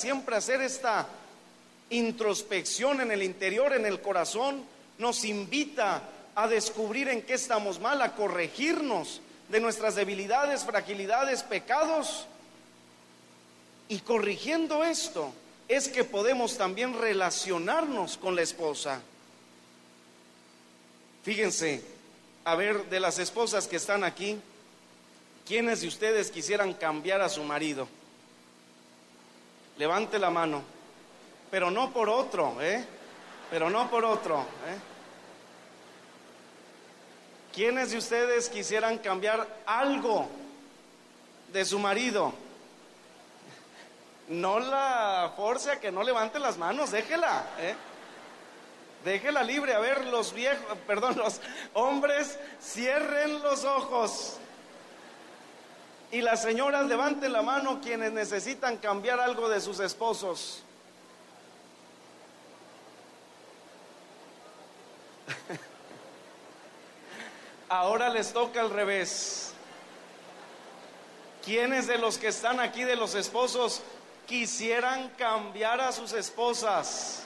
siempre hacer esta introspección en el interior, en el corazón, nos invita a descubrir en qué estamos mal, a corregirnos de nuestras debilidades, fragilidades, pecados. Y corrigiendo esto, es que podemos también relacionarnos con la esposa. Fíjense, a ver, de las esposas que están aquí, ¿quiénes de ustedes quisieran cambiar a su marido? Levante la mano, pero no por otro, pero no por otro, ¿Quiénes de ustedes quisieran cambiar algo de su marido? No la force a que no levante las manos, déjela, déjela libre. A ver, los hombres, cierren los ojos. Y las señoras, levanten la mano quienes necesitan cambiar algo de sus esposos. Ahora les toca al revés. ¿Quiénes de los que están aquí, de los esposos, quisieran cambiar a sus esposas?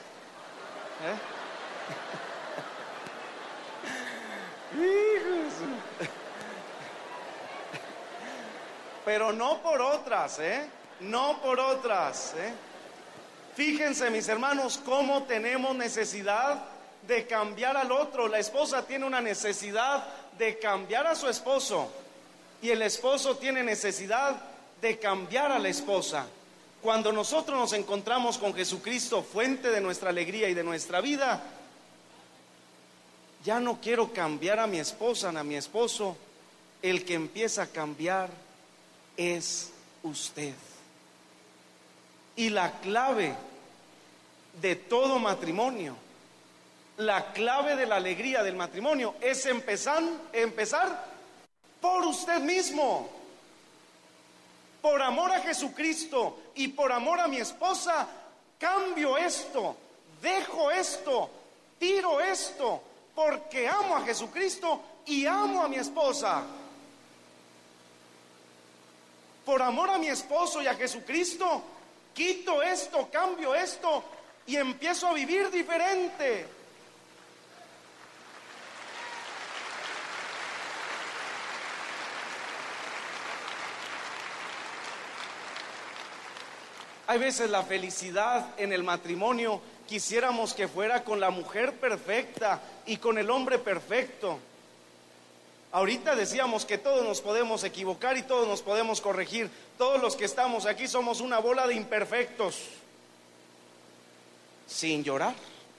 Pero no por otras, no por otras, Fíjense, mis hermanos, cómo tenemos necesidad de cambiar al otro. La esposa tiene una necesidad de cambiar a su esposo, y el esposo tiene necesidad de cambiar a la esposa. Cuando nosotros nos encontramos con Jesucristo, fuente de nuestra alegría y de nuestra vida, ya no quiero cambiar a mi esposa ni a mi esposo. El que empieza a cambiar es usted. Y la clave de todo matrimonio, la clave de la alegría del matrimonio es empezar por usted mismo. Por amor a Jesucristo y por amor a mi esposa, cambio esto, dejo esto, tiro esto, porque amo a Jesucristo y amo a mi esposa. Por amor a mi esposo y a Jesucristo, quito esto, cambio esto y empiezo a vivir diferente. Hay veces la felicidad en el matrimonio quisiéramos que fuera con la mujer perfecta y con el hombre perfecto. Ahorita decíamos que todos nos podemos equivocar y todos nos podemos corregir. Todos los que estamos aquí somos una bola de imperfectos, sin llorar.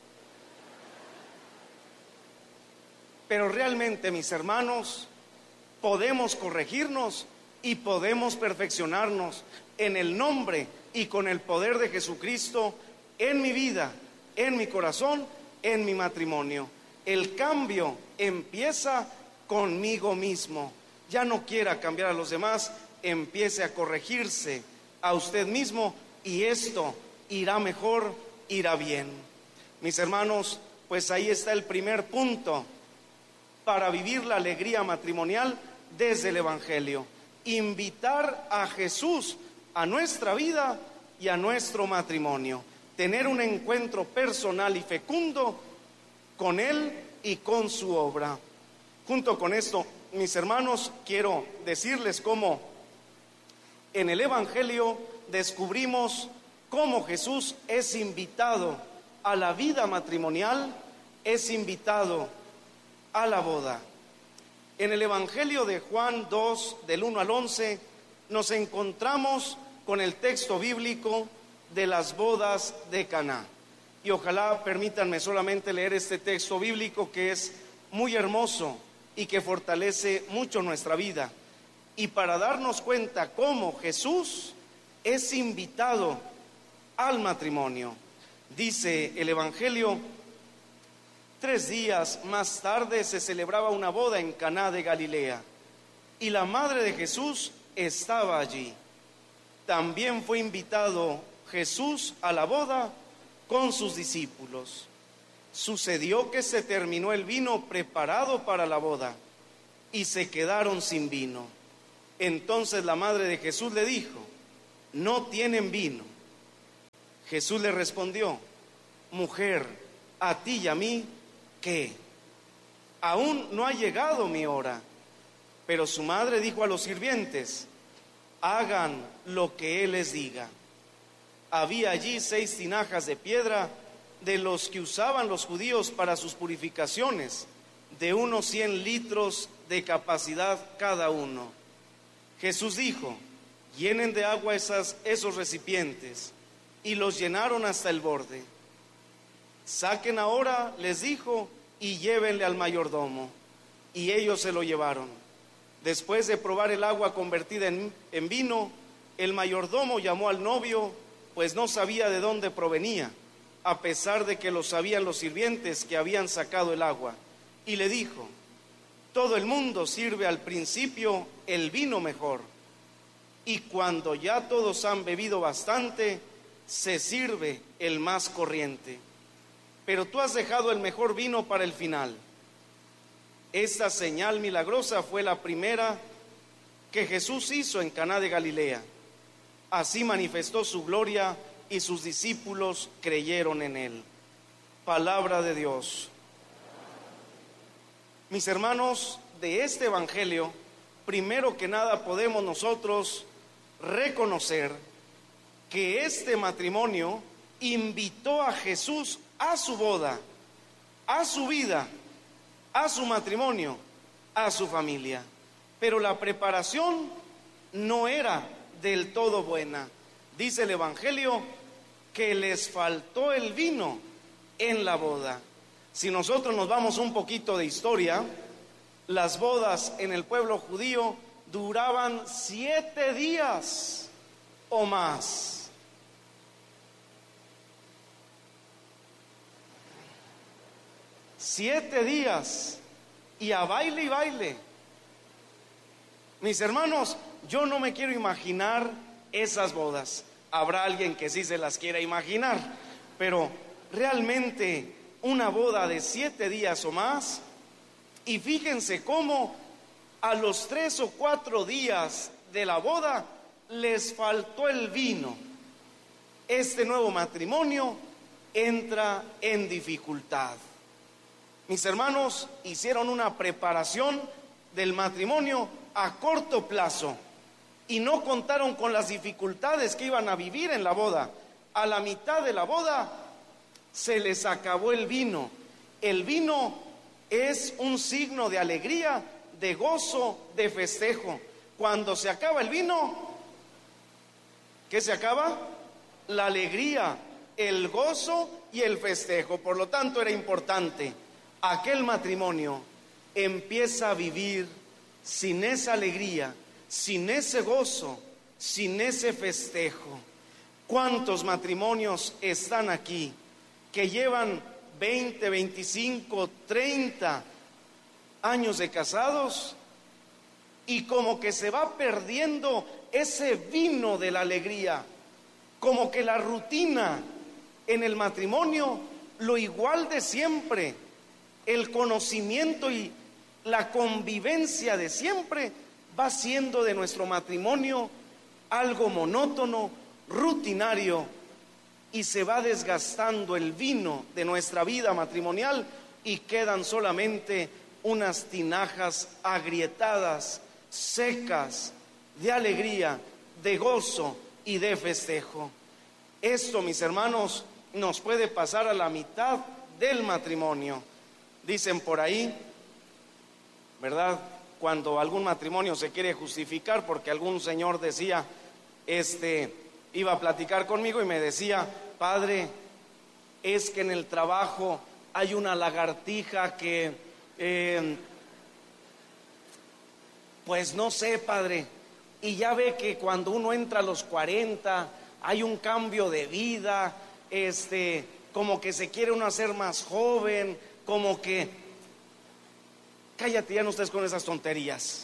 Pero realmente, mis hermanos, podemos corregirnos y podemos perfeccionarnos en el nombre y con el poder de Jesucristo en mi vida, en mi corazón, en mi matrimonio. El cambio empieza conmigo mismo. Ya no quiera cambiar a los demás, empiece a corregirse a usted mismo y esto irá mejor, irá bien. Mis hermanos, pues ahí está el primer punto para vivir la alegría matrimonial desde el Evangelio. Invitar a Jesús a nuestra vida y a nuestro matrimonio. Tener un encuentro personal y fecundo con Él y con su obra. Junto con esto, mis hermanos, quiero decirles cómo en el Evangelio descubrimos cómo Jesús es invitado a la vida matrimonial, es invitado a la boda. En el Evangelio de Juan 2, del 1 al 11, nos encontramos con el texto bíblico de las bodas de Caná. Y ojalá permítanme solamente leer este texto bíblico que es muy hermoso y que fortalece mucho nuestra vida. Y para darnos cuenta cómo Jesús es invitado al matrimonio. Dice el Evangelio: 3 días más tarde se celebraba una boda en Caná de Galilea, y la madre de Jesús estaba allí. También fue invitado Jesús a la boda con sus discípulos. Sucedió que se terminó el vino preparado para la boda, y se quedaron sin vino. Entonces la madre de Jesús le dijo: no tienen vino. Jesús le respondió: mujer, a ti y a mí, ¿qué? Aún no ha llegado mi hora. Pero su madre dijo a los sirvientes: hagan lo que él les diga. Había allí 6 tinajas de piedra, de los que usaban los judíos para sus purificaciones, de unos 100 litros de capacidad cada uno. Jesús dijo: llenen de agua esos recipientes, y los llenaron hasta el borde. Saquen ahora, les dijo, y llévenle al mayordomo. Y ellos se lo llevaron. Después de probar el agua convertida en vino, el mayordomo llamó al novio, pues no sabía de dónde provenía, a pesar de que lo sabían los sirvientes que habían sacado el agua. Y le dijo: todo el mundo sirve al principio el vino mejor, y cuando ya todos han bebido bastante, se sirve el más corriente. Pero tú has dejado el mejor vino para el final. Esta señal milagrosa fue la primera que Jesús hizo en Caná de Galilea. Así manifestó su gloria y sus discípulos creyeron en él. Palabra de Dios. Mis hermanos, de este evangelio, primero que nada podemos nosotros reconocer que este matrimonio invitó a Jesús a su boda, a su vida, a su matrimonio, a su familia. Pero la preparación no era del todo buena. Dice el evangelio que les faltó el vino en la boda. Si nosotros nos vamos un poquito de historia, las bodas en el pueblo judío duraban 7 días o más. 7 días y a baile y baile. Mis hermanos, yo no me quiero imaginar esas bodas. Habrá alguien que sí se las quiera imaginar, pero realmente una boda de 7 días o más. Y fíjense cómo a los 3 o 4 días de la boda les faltó el vino. Este nuevo matrimonio entra en dificultad. Mis hermanos hicieron una preparación del matrimonio a corto plazo y no contaron con las dificultades que iban a vivir en la boda. A la mitad de la boda se les acabó el vino. El vino es un signo de alegría, de gozo, de festejo. Cuando se acaba el vino, ¿qué se acaba? La alegría, el gozo y el festejo. Por lo tanto, era importante. Aquel matrimonio empieza a vivir sin esa alegría, sin ese gozo, sin ese festejo. ¿Cuántos matrimonios están aquí que llevan 20, 25, 30 años de casados y como que se va perdiendo ese vino de la alegría? Como que la rutina en el matrimonio, lo igual de siempre, el conocimiento y la convivencia de siempre va siendo de nuestro matrimonio algo monótono, rutinario, y se va desgastando el vino de nuestra vida matrimonial y quedan solamente unas tinajas agrietadas, secas, de alegría, de gozo y de festejo. Esto, mis hermanos, nos puede pasar a la mitad del matrimonio. Dicen por ahí, ¿verdad? Cuando algún matrimonio se quiere justificar, porque algún señor decía, iba a platicar conmigo y me decía: padre, es que en el trabajo hay una lagartija que, pues no sé, padre, y ya ve que cuando uno entra a los 40 hay un cambio de vida, como que se quiere uno hacer más joven, como que... Cállate, ya no estés con esas tonterías.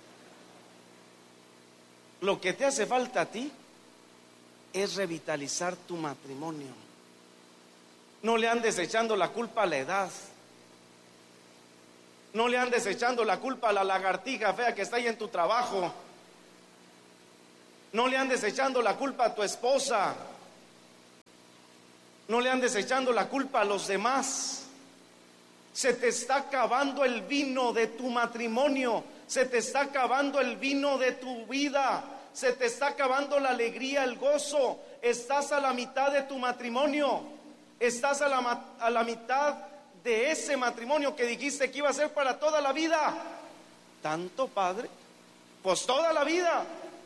Lo que te hace falta a ti es revitalizar tu matrimonio. No le andes echando la culpa a la edad. No le andes echando la culpa a la lagartija fea que está ahí en tu trabajo. No le andes echando la culpa a tu esposa. No le andes echando la culpa a los demás. Se te está acabando el vino de tu matrimonio, se te está acabando el vino de tu vida, se te está acabando la alegría, el gozo. Estás a la mitad de tu matrimonio, estás a la mitad de ese matrimonio que dijiste que iba a ser para toda la vida. ¿Tanto, Padre? Pues toda la vida.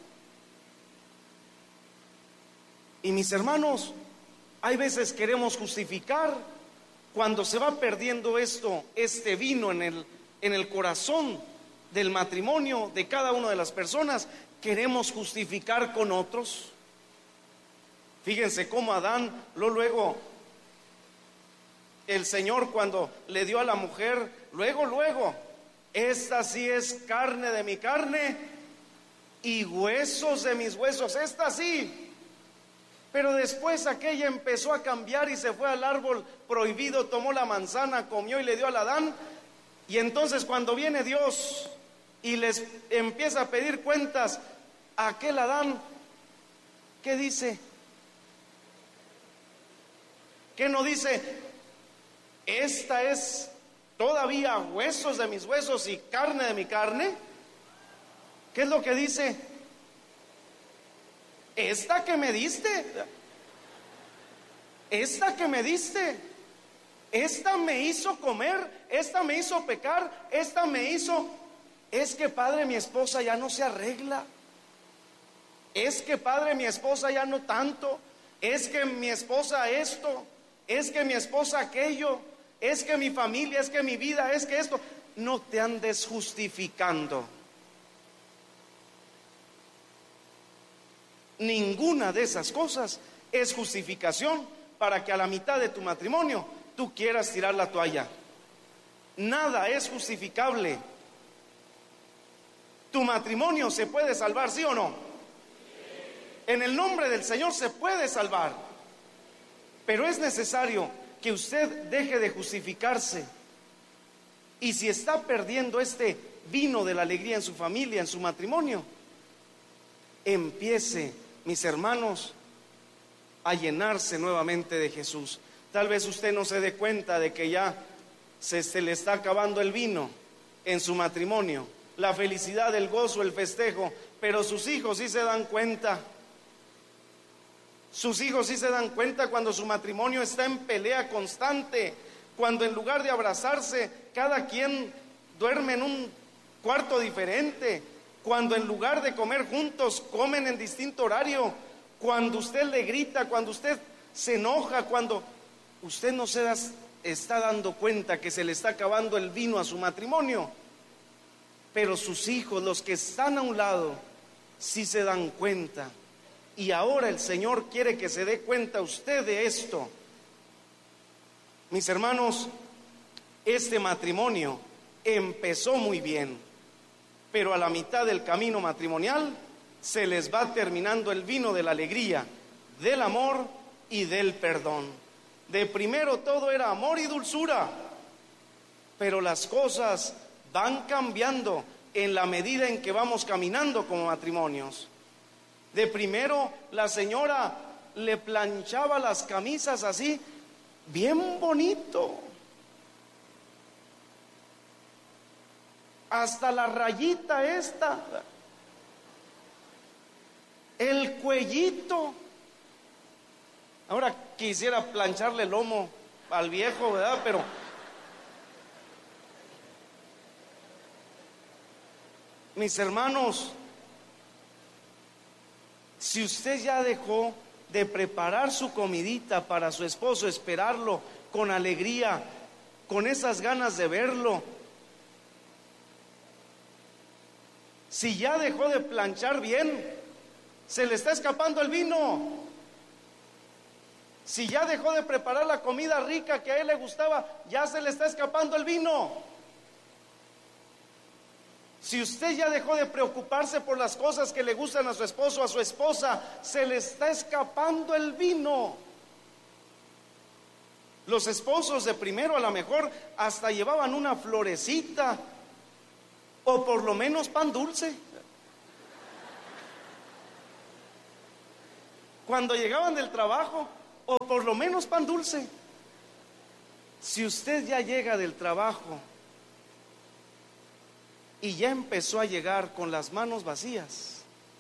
Y mis hermanos, hay veces queremos justificar. Cuando se va perdiendo este vino en el corazón del matrimonio de cada una de las personas, queremos justificar con otros. Fíjense cómo Adán, luego el Señor cuando le dio a la mujer, luego, esta sí es carne de mi carne y huesos de mis huesos, esta sí. Pero después aquella empezó a cambiar y se fue al árbol prohibido, tomó la manzana, comió y le dio al Adán. Y entonces cuando viene Dios y les empieza a pedir cuentas a aquel Adán, ¿qué dice? ¿Qué no dice? Esta es todavía huesos de mis huesos y carne de mi carne. ¿Qué es lo que dice? Esta que me diste, esta me hizo comer, esta me hizo pecar, esta me hizo... Es que, Padre, mi esposa ya no se arregla. Es que, Padre, mi esposa ya no tanto. Es que mi esposa esto, es que mi esposa aquello, es que mi familia, es que mi vida, es que esto. No te andes justificando. Ninguna de esas cosas es justificación para que a la mitad de tu matrimonio tú quieras tirar la toalla. Nada es justificable. Tu matrimonio se puede salvar, ¿sí o no? En el nombre del Señor se puede salvar. Pero es necesario que usted deje de justificarse. Y si está perdiendo este vino de la alegría en su familia, en su matrimonio, empiece, mis hermanos, a llenarse nuevamente de Jesús. Tal vez usted no se dé cuenta de que ya se le está acabando el vino en su matrimonio, la felicidad, el gozo, el festejo, pero sus hijos sí se dan cuenta. Sus hijos sí se dan cuenta cuando su matrimonio está en pelea constante, cuando en lugar de abrazarse, cada quien duerme en un cuarto diferente, cuando en lugar de comer juntos, comen en distinto horario, cuando usted le grita, cuando usted se enoja, cuando usted no se está dando cuenta que se le está acabando el vino a su matrimonio, pero sus hijos, los que están a un lado, sí se dan cuenta. Y ahora el Señor quiere que se dé cuenta usted de esto. Mis hermanos, este matrimonio empezó muy bien, pero a la mitad del camino matrimonial se les va terminando el vino de la alegría, del amor y del perdón. De primero todo era amor y dulzura, pero las cosas van cambiando en la medida en que vamos caminando como matrimonios. De primero la señora le planchaba las camisas así, bien bonito, hasta la rayita esta, el cuellito. Ahora quisiera plancharle el lomo al viejo, ¿verdad? Pero mis hermanos, si usted ya dejó de preparar su comidita para su esposo, esperarlo con alegría, con esas ganas de verlo, si ya dejó de planchar bien, se le está escapando el vino. Si ya dejó de preparar la comida rica que a él le gustaba, ya se le está escapando el vino. Si usted ya dejó de preocuparse por las cosas que le gustan a su esposo o a su esposa, se le está escapando el vino. Los esposos de primero a lo mejor hasta llevaban una florecita o por lo menos pan dulce. Cuando llegaban del trabajo, o por lo menos pan dulce. Si usted ya llega del trabajo y ya empezó a llegar con las manos vacías,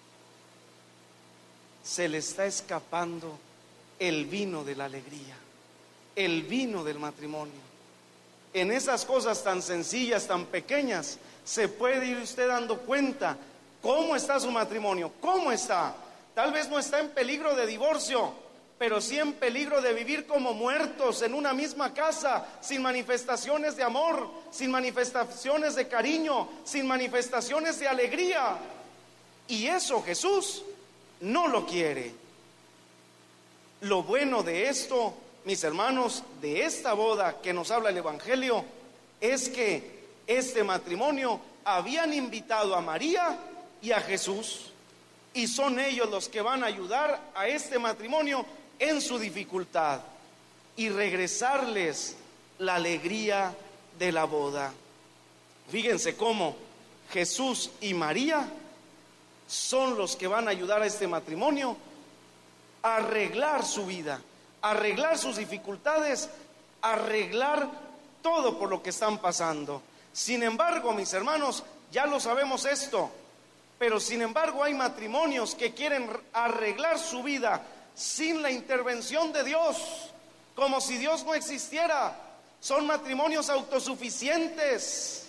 se le está escapando el vino de la alegría, el vino del matrimonio. En esas cosas tan sencillas, tan pequeñas, se puede ir usted dando cuenta cómo está su matrimonio, cómo está. Tal vez no está en peligro de divorcio, pero sí en peligro de vivir como muertos en una misma casa, sin manifestaciones de amor, sin manifestaciones de cariño, sin manifestaciones de alegría. Y eso Jesús no lo quiere. Lo bueno de esto, mis hermanos, de esta boda que nos habla el Evangelio, es que este matrimonio habían invitado a María y a Jesús, y son ellos los que van a ayudar a este matrimonio en su dificultad y regresarles la alegría de la boda. Fíjense cómo Jesús y María son los que van a ayudar a este matrimonio a arreglar su vida, a arreglar sus dificultades, a arreglar todo por lo que están pasando. Sin embargo, mis hermanos, ya lo sabemos esto, pero sin embargo hay matrimonios que quieren arreglar su vida sin la intervención de Dios, como si Dios no existiera. Son matrimonios autosuficientes.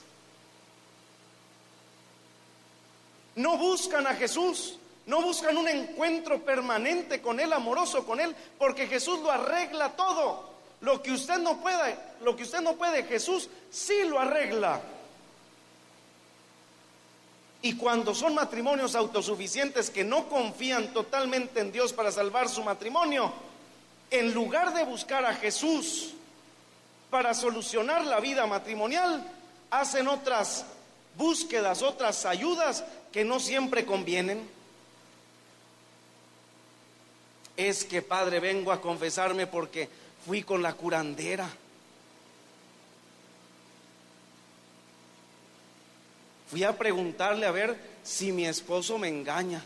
No buscan a Jesús, no buscan un encuentro permanente con Él, amoroso con Él, porque Jesús lo arregla todo. Lo que usted no puede, Jesús sí lo arregla. Y cuando son matrimonios autosuficientes que no confían totalmente en Dios para salvar su matrimonio, en lugar de buscar a Jesús para solucionar la vida matrimonial, hacen otras búsquedas, otras ayudas que no siempre convienen. Es que, padre, vengo a confesarme porque fui con la curandera. Fui a preguntarle a ver si mi esposo me engaña.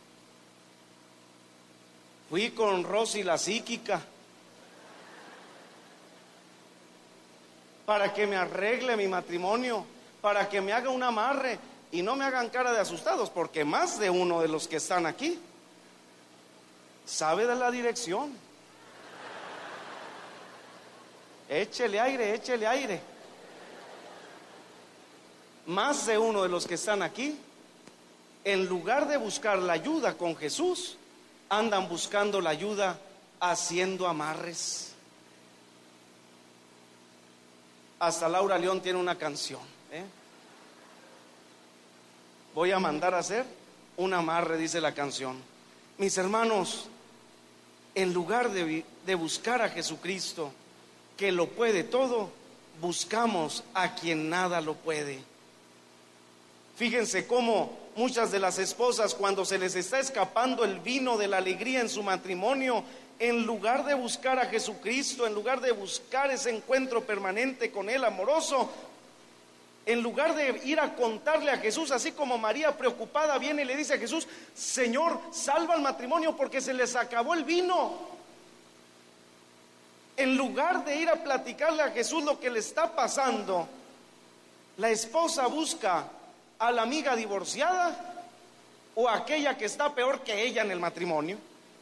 Fui con Rosy la psíquica para que me arregle mi matrimonio, para que me haga un amarre y no me hagan cara de asustados, porque más de uno de los que están aquí sabe de la dirección. Échele aire, échele aire. Más de uno de los que están aquí, en lugar de buscar la ayuda con Jesús, andan buscando la ayuda haciendo amarres. Hasta Laura León tiene una canción, Voy a mandar a hacer un amarre, dice la canción. Mis hermanos, en lugar de buscar a Jesucristo, que lo puede todo, buscamos a quien nada lo puede. Fíjense cómo muchas de las esposas, cuando se les está escapando el vino de la alegría en su matrimonio, en lugar de buscar a Jesucristo, en lugar de buscar ese encuentro permanente con Él, amoroso, en lugar de ir a contarle a Jesús, así como María preocupada viene y le dice a Jesús: Señor, salva el matrimonio porque se les acabó el vino. En lugar de ir a platicarle a Jesús lo que le está pasando, la esposa busca a la amiga divorciada o a aquella que está peor que ella en el matrimonio.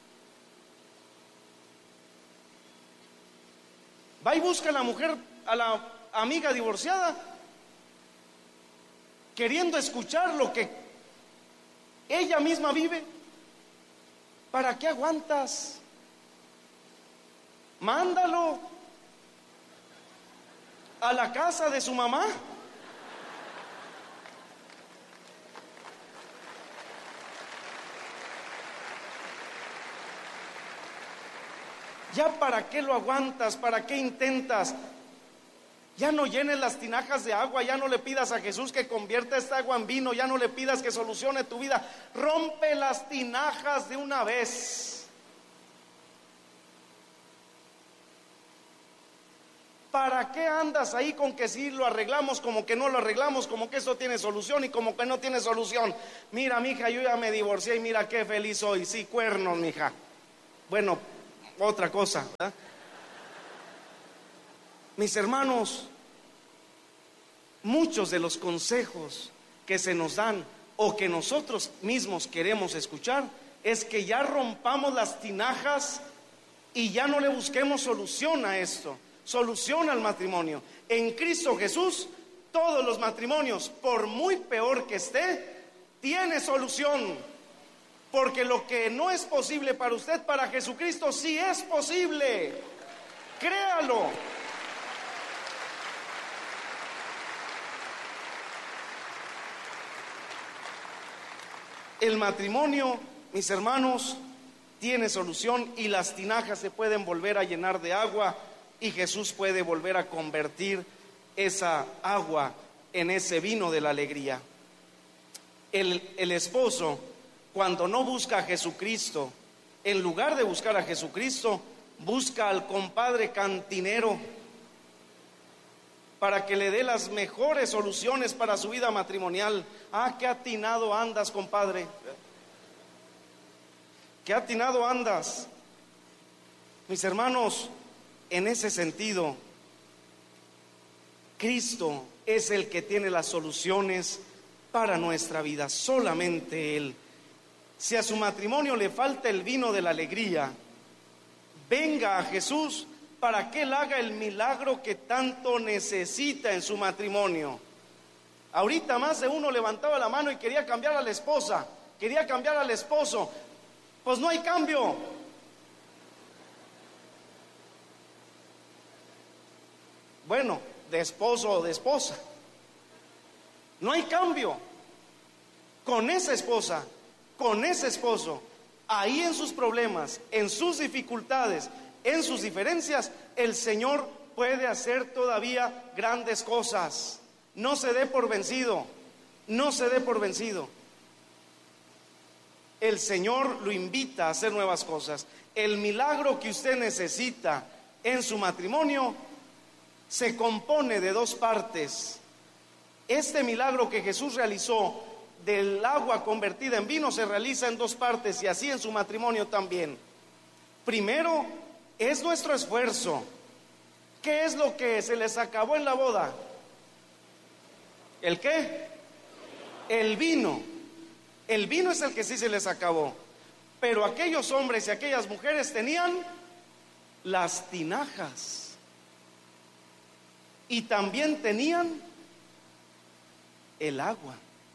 Va y busca a la mujer, a la amiga divorciada, queriendo escuchar lo que ella misma vive. ¿Para qué aguantas? Mándalo a la casa de su mamá. ¿Ya para qué lo aguantas? ¿Para qué intentas? Ya no llenes las tinajas de agua, ya no le pidas a Jesús que convierta esta agua en vino, ya no le pidas que solucione tu vida. Rompe las tinajas de una vez. ¿Para qué andas ahí con que sí lo arreglamos, como que no lo arreglamos, como que eso tiene solución y como que no tiene solución? Mira, mija, yo ya me divorcié y mira qué feliz soy. Sí, cuernos, mija. Bueno, otra cosa, ¿verdad? Mis hermanos, muchos de los consejos que se nos dan o que nosotros mismos queremos escuchar es que ya rompamos las tinajas y ya no le busquemos solución a esto, solución al matrimonio. En Cristo Jesús, todos los matrimonios, por muy peor que esté, tiene solución. Porque lo que no es posible para usted, para Jesucristo sí es posible. Créalo. El matrimonio, mis hermanos, tiene solución y las tinajas se pueden volver a llenar de agua y Jesús puede volver a convertir esa agua en ese vino de la alegría. El esposo, cuando no busca a Jesucristo, en lugar de buscar a Jesucristo, busca al compadre cantinero para que le dé las mejores soluciones para su vida matrimonial. Ah, qué atinado andas, compadre. Qué atinado andas. Mis hermanos, en ese sentido, Cristo es el que tiene las soluciones para nuestra vida, solamente Él. Si a su matrimonio le falta el vino de la alegría, venga a Jesús para que Él haga el milagro que tanto necesita en su matrimonio. Ahorita más de uno levantaba la mano y quería cambiar a la esposa, quería cambiar al esposo. Pues no hay cambio. Bueno, de esposo o de esposa. No hay cambio. Con esa esposa, con ese esposo, ahí en sus problemas, en sus dificultades, en sus diferencias, el Señor puede hacer todavía grandes cosas. No se dé por vencido, no se dé por vencido. El Señor lo invita a hacer nuevas cosas. El milagro que usted necesita en su matrimonio se compone de dos partes. Este milagro que Jesús realizó del agua convertida en vino se realiza en dos partes y así en su matrimonio también. Primero es nuestro esfuerzo. ¿Qué es lo que se les acabó en la boda? ¿El qué? El vino. El vino es el que sí se les acabó. Pero aquellos hombres y aquellas mujeres tenían las tinajas. Y también tenían el agua.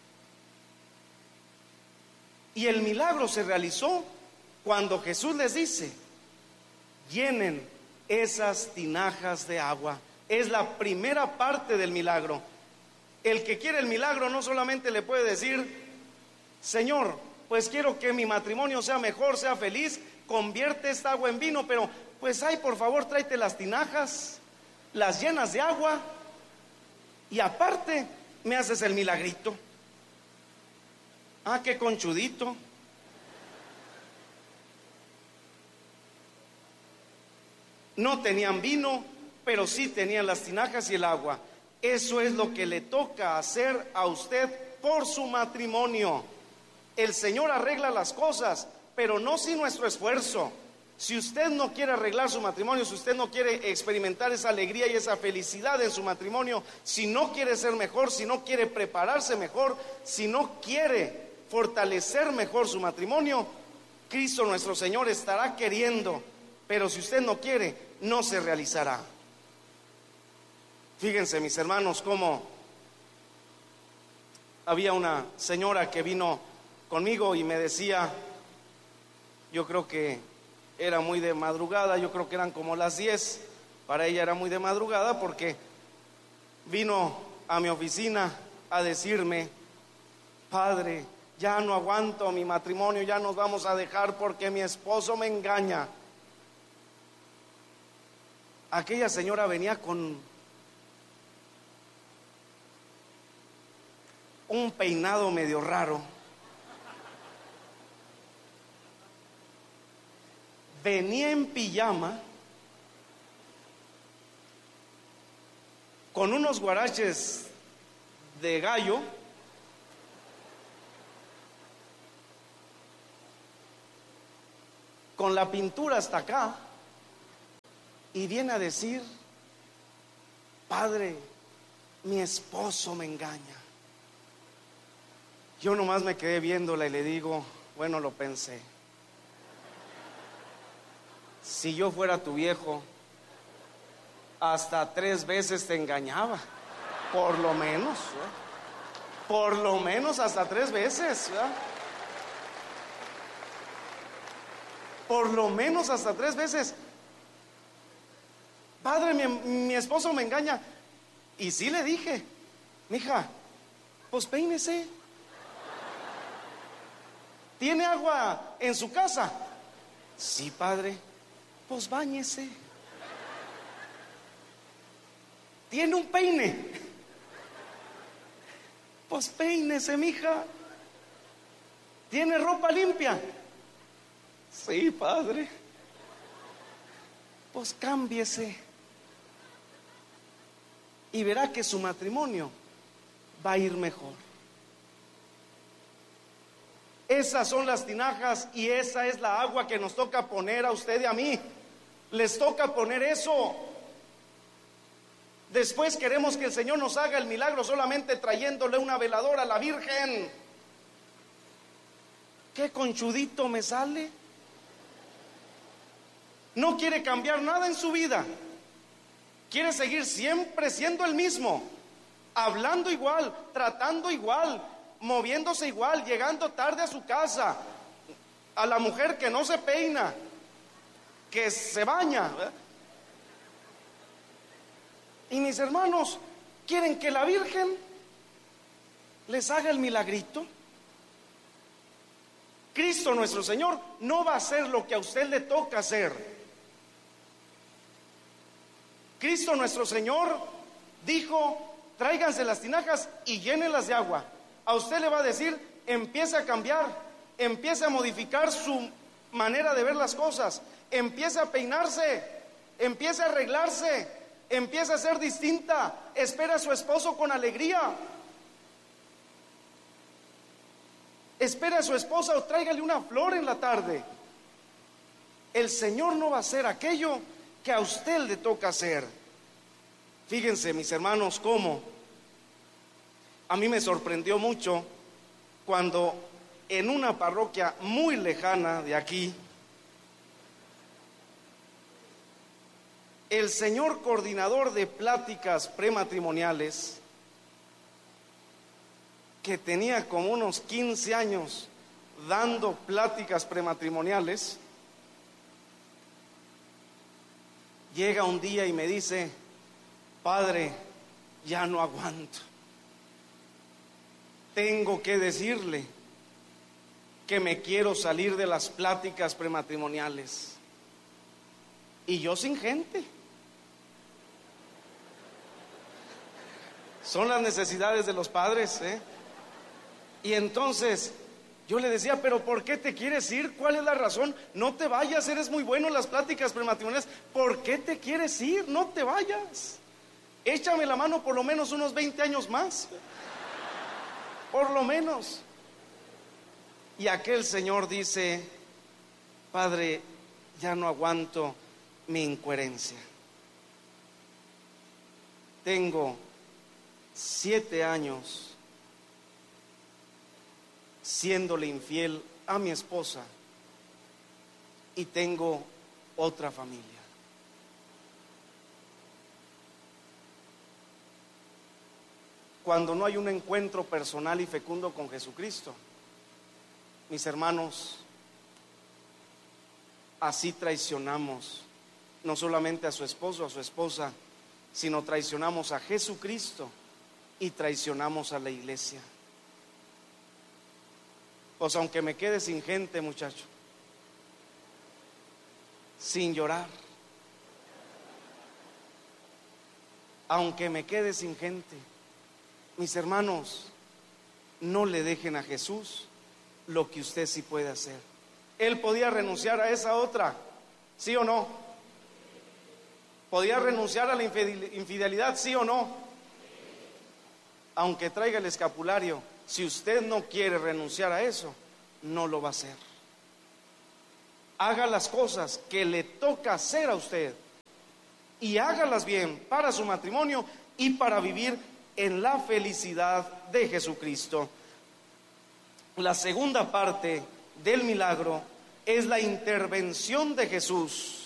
Y el milagro se realizó cuando Jesús les dice: llenen esas tinajas de agua. Es la primera parte del milagro. El que quiere el milagro no solamente le puede decir: Señor, pues quiero que mi matrimonio sea mejor, sea feliz, convierte esta agua en vino, pero pues ay, por favor, tráete las tinajas, las llenas de agua y aparte me haces el milagrito. Ah, qué conchudito. No tenían vino, pero sí tenían las tinajas y el agua. Eso es lo que le toca hacer a usted por su matrimonio. El Señor arregla las cosas, pero no sin nuestro esfuerzo. Si usted no quiere arreglar su matrimonio, si usted no quiere experimentar esa alegría y esa felicidad en su matrimonio, si no quiere ser mejor, si no quiere prepararse mejor, si no quiere fortalecer mejor su matrimonio, Cristo nuestro Señor estará queriendo, pero si usted no quiere, no se realizará. Fíjense, mis hermanos, cómo había una señora que vino conmigo y me decía, yo creo que era muy de madrugada, yo creo que eran como las 10, para ella era muy de madrugada porque vino a mi oficina a decirme: padre, ya no aguanto mi matrimonio, ya nos vamos a dejar porque mi esposo me engaña. Aquella señora venía con un peinado medio raro. Venía en pijama, con unos guaraches de gallo, con la pintura hasta acá, y viene a decir: padre, mi esposo me engaña. Yo nomás me quedé viéndola y le digo: bueno, lo pensé. Si yo fuera tu viejo, hasta 3 veces te engañaba, por lo menos, ¿eh? Por lo menos hasta 3 veces, ¿verdad? Por lo menos hasta 3 veces. Padre, mi esposo me engaña. Y sí le dije: mija, pues peínese. ¿Tiene agua en su casa? Sí, padre. Pues báñese. ¿Tiene un peine? Pues peínese, mija. ¿Tiene ropa limpia? Sí, padre. Pues cámbiese. Y verá que su matrimonio va a ir mejor. Esas son las tinajas y esa es la agua que nos toca poner a usted y a mí. Les toca poner eso. Después queremos que el Señor nos haga el milagro solamente trayéndole una veladora a la Virgen. ¿Qué conchudito me sale? No quiere cambiar nada en su vida. Quiere seguir siempre siendo el mismo, hablando igual, tratando igual, moviéndose igual, llegando tarde a su casa. A la mujer que no se peina, que se baña, ¿verdad? Y mis hermanos, ¿quieren que la Virgen les haga el milagrito? Cristo nuestro Señor no va a hacer lo que a usted le toca hacer. Cristo nuestro Señor dijo: tráiganse las tinajas y llénenlas de agua. A usted le va a decir: empiece a cambiar, empiece a modificar su manera de ver las cosas, empiece a peinarse, empiece a arreglarse, empiece a ser distinta, espera a su esposo con alegría, espera a su esposa o tráigale una flor en la tarde. El Señor no va a hacer aquello que a usted le toca hacer. Fíjense, mis hermanos, cómo a mí me sorprendió mucho cuando en una parroquia muy lejana de aquí, el señor coordinador de pláticas prematrimoniales, que tenía como unos 15 años dando pláticas prematrimoniales, llega un día y me dice: padre, ya no aguanto. Tengo que decirle que me quiero salir de las pláticas prematrimoniales. Y yo sin gente. Son las necesidades de los padres, ¿eh? Y entonces yo le decía: pero ¿por qué te quieres ir? ¿Cuál es la razón? No te vayas, eres muy bueno en las pláticas prematrimoniales. ¿Por qué te quieres ir? No te vayas. Échame la mano por lo menos unos 20 años más. Por lo menos. Y aquel señor dice: padre, ya no aguanto mi incoherencia. Tengo 7 años siéndole infiel a mi esposa y tengo otra familia. Cuando no hay un encuentro personal y fecundo con Jesucristo, mis hermanos, así traicionamos no solamente a su esposo, a su esposa, sino traicionamos a Jesucristo y traicionamos a la iglesia. Pues aunque me quede sin gente, muchacho, sin llorar, aunque me quede sin gente, mis hermanos, no le dejen a Jesús lo que usted sí puede hacer. Él podía renunciar a esa otra, ¿sí o no? Podía renunciar a la infidelidad, ¿sí o no? Aunque traiga el escapulario, si usted no quiere renunciar a eso, no lo va a hacer. Haga las cosas que le toca hacer a usted y hágalas bien para su matrimonio y para vivir en la felicidad de Jesucristo. La segunda parte del milagro es la intervención de Jesús.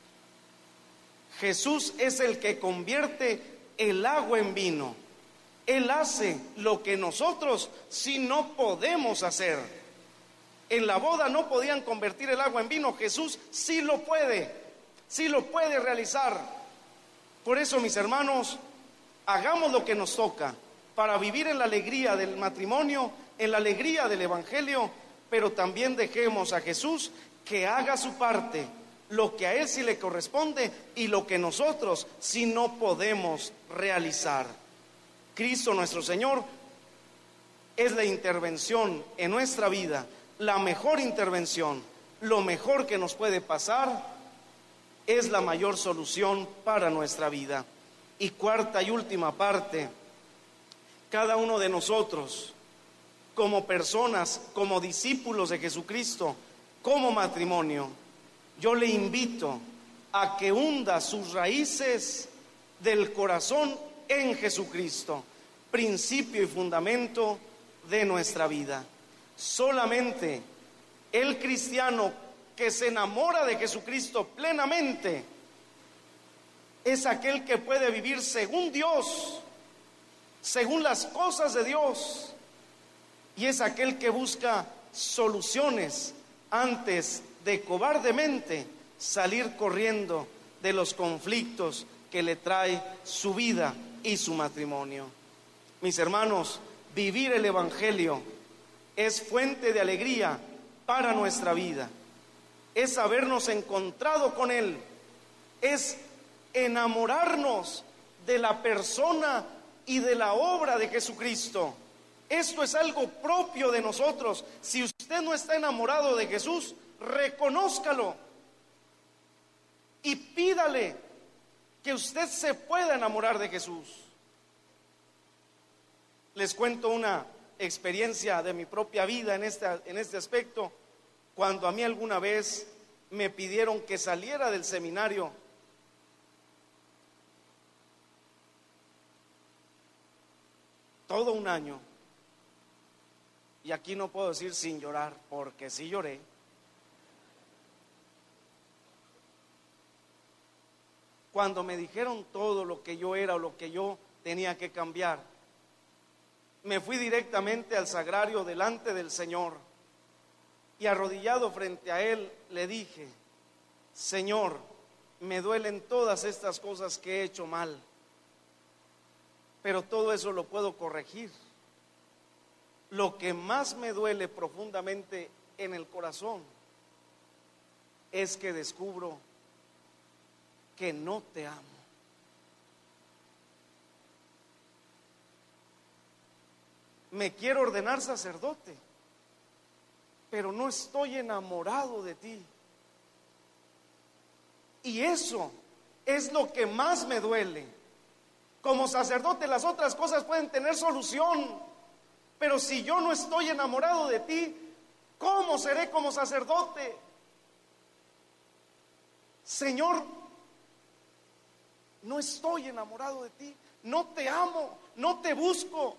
Jesús es el que convierte el agua en vino. Él hace lo que nosotros sí no podemos hacer. En la boda no podían convertir el agua en vino. Jesús sí lo puede realizar. Por eso, mis hermanos, hagamos lo que nos toca para vivir en la alegría del matrimonio, en la alegría del evangelio, pero también dejemos a Jesús que haga su parte, lo que a Él sí le corresponde y lo que nosotros sí no podemos realizar. Cristo nuestro Señor es la intervención en nuestra vida, la mejor intervención. Lo mejor que nos puede pasar es la mayor solución para nuestra vida. Y cuarta y última parte, cada uno de nosotros, como personas, como discípulos de Jesucristo, como matrimonio, yo le invito a que hunda sus raíces del corazón en Jesucristo, principio y fundamento de nuestra vida. Solamente el cristiano que se enamora de Jesucristo plenamente es aquel que puede vivir según Dios, según las cosas de Dios, y es aquel que busca soluciones antes de cobardemente salir corriendo de los conflictos que le trae su vida y su matrimonio. Mis hermanos, vivir el evangelio es fuente de alegría para nuestra vida, es habernos encontrado con Él, es enamorarnos de la persona y de la obra de Jesucristo. Esto es algo propio de nosotros. Si usted no está enamorado de Jesús, reconózcalo y pídale que usted se pueda enamorar de Jesús. Les cuento una experiencia de mi propia vida en este aspecto. Cuando a mí alguna vez me pidieron que saliera del seminario, todo un año, y aquí no puedo decir sin llorar, porque sí lloré. Cuando me dijeron todo lo que yo era o lo que yo tenía que cambiar, me fui directamente al sagrario delante del Señor y arrodillado frente a Él le dije: Señor, me duelen todas estas cosas que he hecho mal, pero todo eso lo puedo corregir. Lo que más me duele profundamente en el corazón es que descubro que no te amo. Me quiero ordenar sacerdote, pero no estoy enamorado de ti. Y eso es lo que más me duele. Como sacerdote, las otras cosas pueden tener solución, pero si yo no estoy enamorado de ti, ¿cómo seré como sacerdote? Señor, no estoy enamorado de ti, no te amo, no te busco,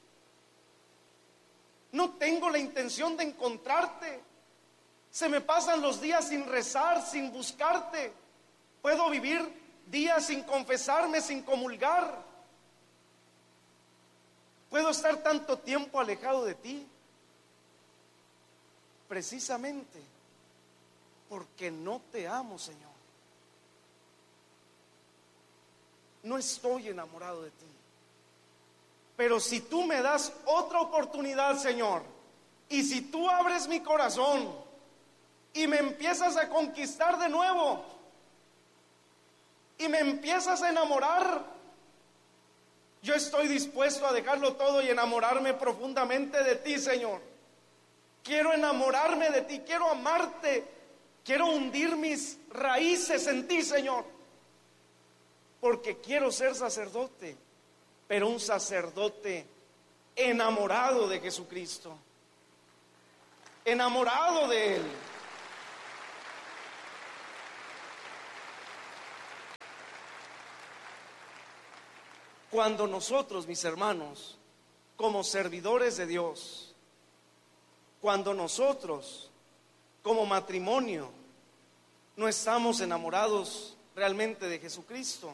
no tengo la intención de encontrarte. Se me pasan los días sin rezar, sin buscarte. Puedo vivir días sin confesarme, sin comulgar. Puedo estar tanto tiempo alejado de ti, precisamente porque no te amo, Señor. No estoy enamorado de ti. Pero si tú me das otra oportunidad, Señor, y si tú abres mi corazón y me empiezas a conquistar de nuevo y me empiezas a enamorar, yo estoy dispuesto a dejarlo todo y enamorarme profundamente de ti, Señor. Quiero enamorarme de ti, quiero amarte, quiero hundir mis raíces en ti, Señor, porque quiero ser sacerdote, pero un sacerdote enamorado de Jesucristo, enamorado de Él. Cuando nosotros, mis hermanos, como servidores de Dios, cuando nosotros, como matrimonio, no estamos enamorados realmente de Jesucristo,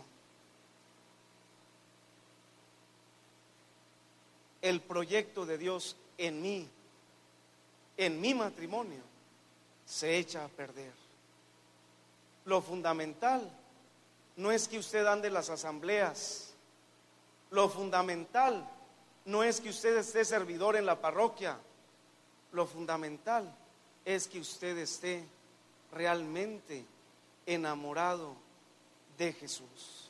el proyecto de Dios en mí, en mi matrimonio, se echa a perder. Lo fundamental no es que usted ande en las asambleas. Lo fundamental no es que usted esté servidor en la parroquia. Lo fundamental es que usted esté realmente enamorado de Jesús,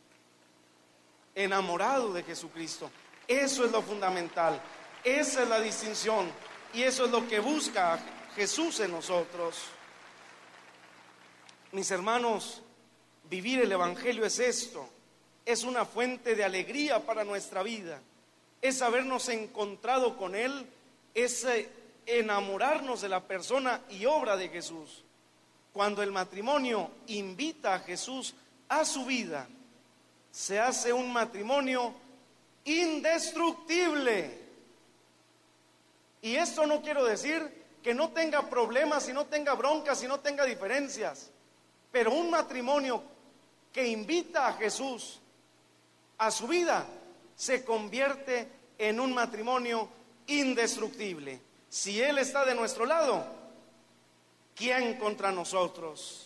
enamorado de Jesucristo. Eso es lo fundamental, esa es la distinción, y eso es lo que busca Jesús en nosotros. Mis hermanos, vivir el Evangelio es esto, es una fuente de alegría para nuestra vida, es habernos encontrado con Él, es enamorarnos de la persona y obra de Jesús. Cuando el matrimonio invita a Jesús a su vida, se hace un matrimonio indestructible. Y esto no quiero decir que no tenga problemas y no tenga broncas y no tenga diferencias, pero un matrimonio que invita a Jesús a su vida se convierte en un matrimonio indestructible. Si Él está de nuestro lado, ¿quién contra nosotros?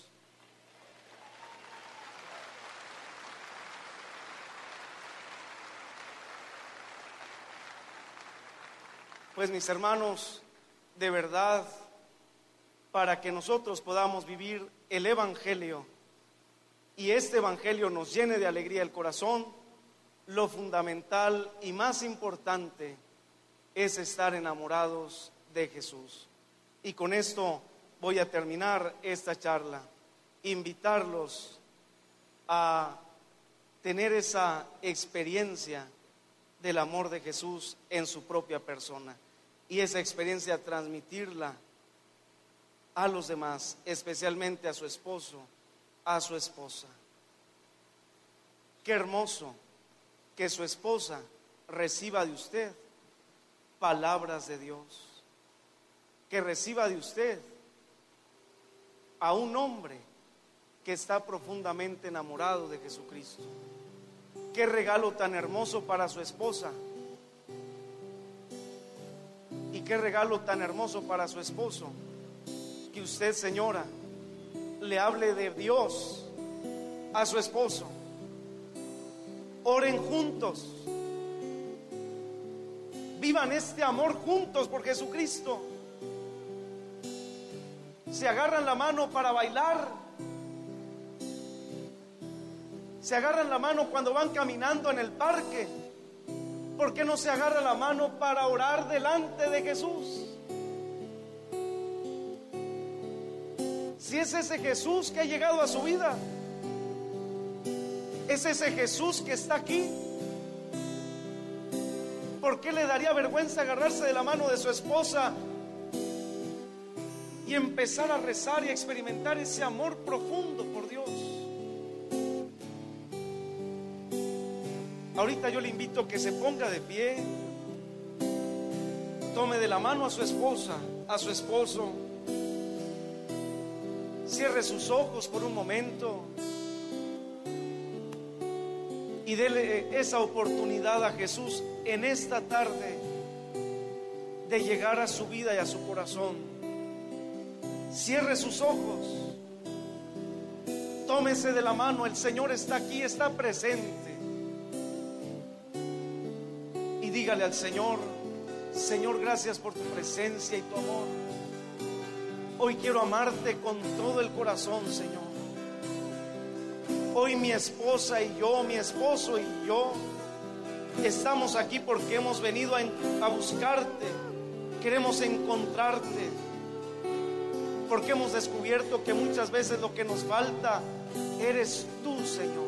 Pues mis hermanos, de verdad, para que nosotros podamos vivir el Evangelio y este Evangelio nos llene de alegría el corazón, lo fundamental y más importante es estar enamorados de Jesús. Y con esto voy a terminar esta charla, invitarlos a tener esa experiencia del amor de Jesús en su propia persona y esa experiencia transmitirla a los demás, especialmente a su esposo, a su esposa. Qué hermoso que su esposa reciba de usted palabras de Dios, que reciba de usted a un hombre que está profundamente enamorado de Jesucristo. Qué regalo tan hermoso para su esposa y qué regalo tan hermoso para su esposo, que usted, señora, le hable de Dios a su esposo. Oren juntos, vivan este amor juntos por Jesucristo. Se agarran la mano para bailar, se agarran la mano cuando van caminando en el parque. ¿Por qué no se agarra la mano para orar delante de Jesús? Si es ese Jesús que ha llegado a su vida, es ese Jesús que está aquí, ¿por qué le daría vergüenza agarrarse de la mano de su esposa y empezar a rezar y a experimentar ese amor profundo por Dios? Ahorita yo le invito a que se ponga de pie, tome de la mano a su esposa, a su esposo, cierre sus ojos por un momento y dele esa oportunidad a Jesús en esta tarde de llegar a su vida y a su corazón. Cierre sus ojos, tómese de la mano, el Señor está aquí, está presente. Y dígale al Señor: Señor, gracias por tu presencia y tu amor. Hoy quiero amarte con todo el corazón, Señor. Hoy mi esposa y yo, mi esposo y yo, estamos aquí porque hemos venido a buscarte. Queremos encontrarte, porque hemos descubierto que muchas veces lo que nos falta eres tú, Señor.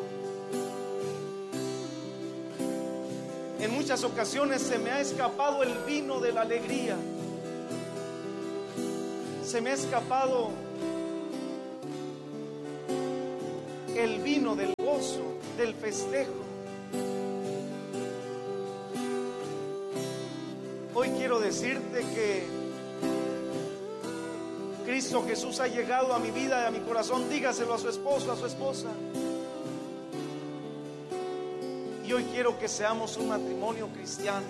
En muchas ocasiones se me ha escapado el vino de la alegría, se me ha escapado el vino del gozo, del festejo. decirte que Cristo Jesús ha llegado a mi vida y a mi corazón. Dígaselo a su esposo, a su esposa. Y hoy quiero que seamos un matrimonio cristiano,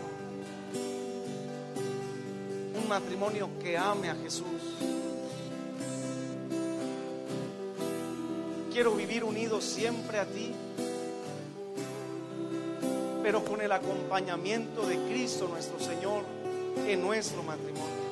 un matrimonio que ame a Jesús. Quiero vivir unidos siempre a ti, pero con el acompañamiento de Cristo nuestro Señor en nuestro matrimonio.